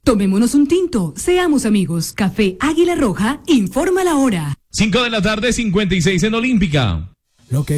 Tomémonos un tinto, seamos amigos. Café Águila Roja, informa la hora. 5 de la tarde, 56 en Olímpica. Lo que